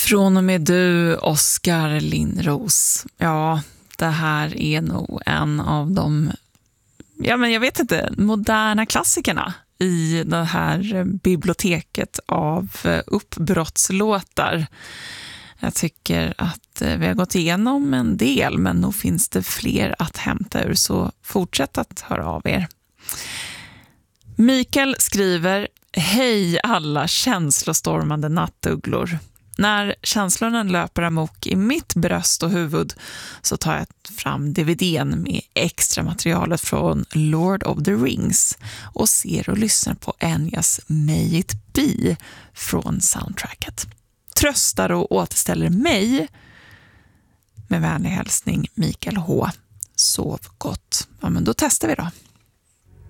Från och med du, Oskar Lindros. Ja, det här är nog en av de, jag vet inte, moderna klassikerna i det här biblioteket av uppbrottslåtar. Jag tycker att vi har gått igenom en del, men nog finns det fler att hämta ur, så fortsätt att höra av er. Mikael skriver: Hej alla känslostormande nattugglor. När känslorna löper amok i mitt bröst och huvud så tar jag fram DVD:n med extra materialet från Lord of the Rings och ser och lyssnar på Enyas May It Be från soundtracket. Tröstar och återställer mig. Med vänlig hälsning, Mikael H. Sov gott. Ja, men då testar vi då.